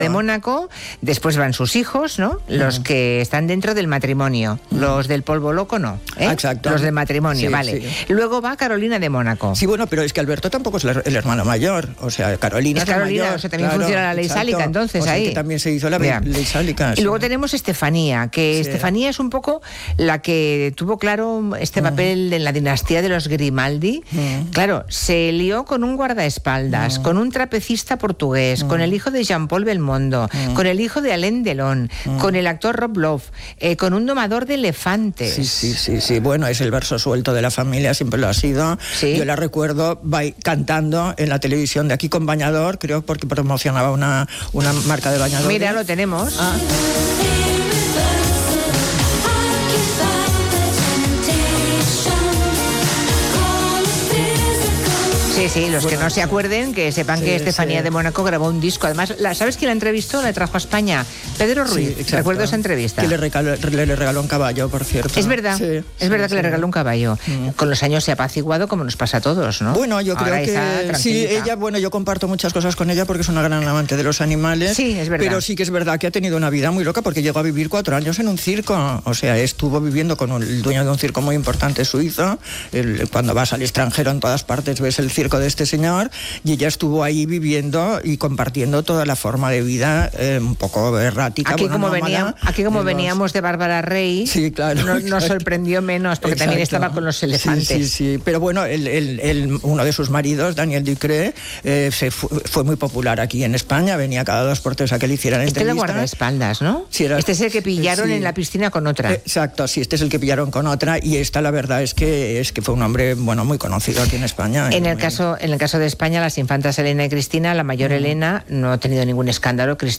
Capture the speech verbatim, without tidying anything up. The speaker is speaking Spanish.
de Mónaco, después van sus hijos, ¿no? Los uh-huh. que están dentro del matrimonio, uh-huh. los del polvo loco no, ¿eh? Exacto. Los del matrimonio, sí, vale. Sí. Luego va Carolina de Mónaco. Sí, bueno, pero es que Alberto tampoco es el hermano mayor, o sea, Carolina es es Carolina, mayor, o sea, también claro, funciona la ley exacto. sálica, entonces, o sea, ahí. Que también se hizo la Mira. ley sálica. Y sí. luego tenemos Estefanía, que sí. Estefanía es un poco la que tuvo claro este papel uh-huh. en la dinastía de los Grimaldi. Uh-huh. Claro, se lió con un guardaespaldas, uh-huh. con un trapecista portugués, uh-huh. con el hijo de Jean-Paul Belmondo, uh-huh. con el hijo de Alain Delon, uh-huh. con el actor Rob Lowe, eh, con un domador de elefantes. Sí, sí, sí, sí. Bueno, es el verso suelto de la familia, siempre lo ha sido. ¿Sí? Yo la recuerdo vai, cantando en la televisión de aquí con bañador, creo, porque promocionaba una, una marca de bañador. Mira, lo tenemos. Ah. Sí, sí, los bueno, que no se acuerden, que sepan sí, que Estefanía sí. de Mónaco grabó un disco. Además, la, ¿sabes quién la entrevistó? La trajo a España. Pedro Ruiz. Sí, recuerdo esa entrevista. Que le regaló, le, le regaló un caballo, por cierto. Es verdad, sí, es sí, verdad sí, que le regaló un caballo. Mm. Con los años se ha apaciguado como nos pasa a todos, ¿no? Bueno, yo Ahora creo que sí, ella, bueno, yo comparto muchas cosas con ella porque es una gran amante de los animales. Sí, es verdad. Pero sí que es verdad que ha tenido una vida muy loca porque llegó a vivir cuatro años en un circo. O sea, estuvo viviendo con el dueño de un circo muy importante suizo. El, cuando vas al extranjero en todas partes ves el circo de este señor. Y ella estuvo ahí viviendo y compartiendo toda la forma de vida eh, un poco errática. Aquí bueno, como, nómada, venía, aquí como de los... veníamos de Bárbara Rey, sí, claro, no, nos claro. sorprendió menos, porque Exacto. también estaba con los elefantes. Sí, sí, sí. Pero bueno, el, el, el, uno de sus maridos, Daniel Ducré, eh, se fu fue muy popular aquí en España, venía cada dos por tres a que le hicieran este entrevistas. Este le guardaespaldas, ¿no? Sí, era... Este es el que pillaron sí. en la piscina con otra. Exacto, sí, este es el que pillaron con otra y esta la verdad es que, es que fue un hombre bueno, muy conocido aquí en España. En el, muy... caso, en el caso de España, las infantas Elena y Cristina, la mayor mm. Elena no ha tenido ningún escándalo, Cristina